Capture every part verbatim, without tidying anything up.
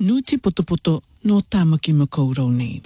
Nuti poto poto no tamaki makaurau nei.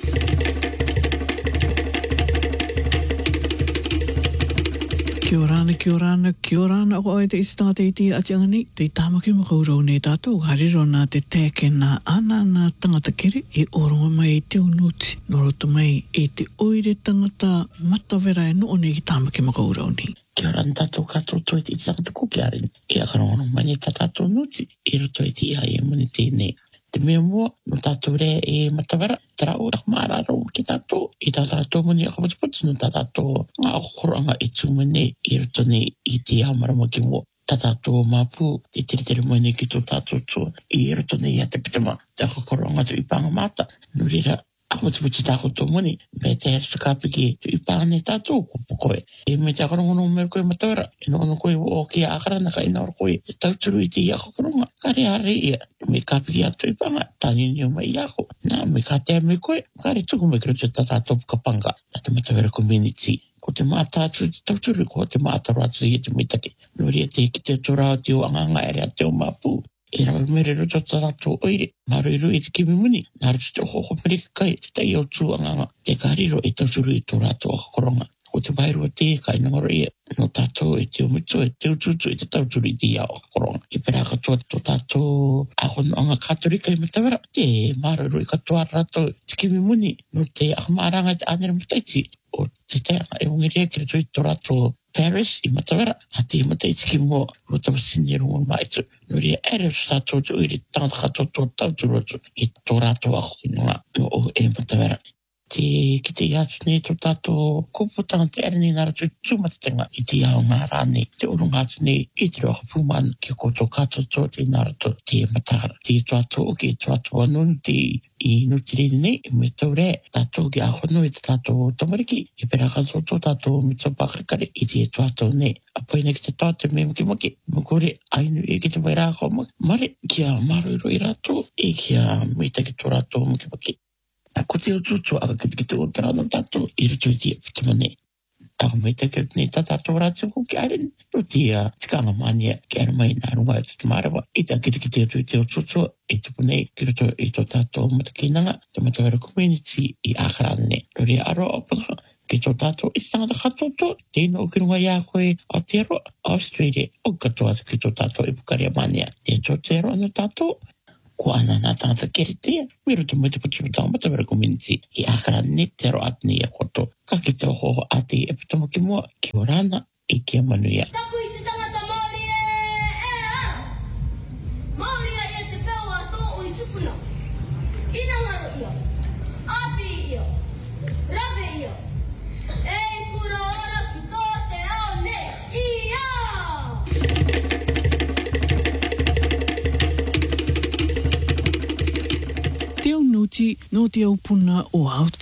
Kia orana, kia orana, kia orana o ai te isi tangata i tia ati anga nei. Te tamaki makaurau nei tātou, hariro nā te tēke nā ana nā tangata kere e oronga mai i te unuti. Noroto mai e te oire tangata matawera e no o nei ki tamaki makaurau nei. Kia ora tātou kātou toi te tangata kukiarin. E akarongo mai ta tātou nuti, e roto e tia e muni tēnei. Te mea mua, no tātou rea e matawera, tera o tak maararo ki tātou, i tā tātou muni a kapachiputi, no tā tātou ngā okoranga e tūmane, i roto nei i te amarama ki mua. Tā tātou māpū, te tere tere mai nei ki tō tātou tō, i roto nei a te pitama, te akakoranga tu i pānga māta, no rira, akapachiputi tāko tō muni, me te hatu kāpiki tu i pāne tātou kupu koe. E me te akarongono me koe matawera, e no ono koe o ki akarana ka ina ora koe, e tauturu i te i akakoronga, ka rea re ia, me kāpiki atu i panga, tāni ni o mai i ako. Nā, me kā tea me koe, ka re tuku me kero te tātou kapanga, na te matawera community. Ko te māta atu te tauturu, ko te māta rātu i te mitake. No rea te ki te tōrao te o anganga e rea te o māpū. E rau mere roto tātou oire, maroi rui te kimi muni, nā roto te hoko mereka kai, te tai au tū anganga, te kāriro e tauturu i tō rātou akakoronga. Ko te wairua te kai ngaro ia, no tātou e te umito, e te ututu, e te tauturu i te iau akakoronga. E pera katoa tō tātou ahono anga kātorika i matawera, te maroi rui katoa rātou te kimi muni, no te akamāranga te anera mutaiti, o te teanga e ungerea kere tui tō rātou Paris i matawera, a te mataiti ki mua, rota wasini rungon maitu. No rea ere o tātou te uiri tangata katoa tō tauturu atu, i tō rātou akakoronga, no o e matawera. Te ki te iatu nei tō tātou kōputanga te ere nei nara tui tūmatatenga i te iau ngā rāne. Te urunga atu nei i te roa kapumana ki ko tō kātou tō te nara tō te matahara. Te tātou oki, tātou anonu te i nutirene nei, me tau rea, tātou ki ahono i te tātou tamariki, i pera kātou tō tātou mito pakarikare i te tātou nei. A poina ki te tātou me maki maki, mokore ainu e ki te wairāko maki, mare ki a maroi rātou, e ki a meita ki tō rātou maki maki. Ko te ututu aga ki te o tarano tātou i roto i tia pitamane. Aga mai te kere nei tā tātou rātou ko ki airen. No tia tikanga mania ki aere mai nā runga e te mārewa. I tā ki te ki te o te ututu i tupu nei ki roto i tō tātou matakinanga. Te matawera community i ākarane. No rea aro opanga ki tō tātou i tangata katoto. Te ino o ki runga ia koe a te aro Australia. O katoa ki tō tātou i pukaria mania. Te tō te aro no tātou. Ko ana nā tangata kere tea, miro te mwete pachiputanga matawera community i ākarane te aro atni a koto. Ka ki te ohoho ate e pitama ki mua, ki orana i kia manuia. Taku i te tangata Māori e, e a. Māori e te peo a tō o i tupuna. Inangaro ia, api ia, rave ia. E kura ora ki tō te ao ne, ia! Te au nuti no te au puna o au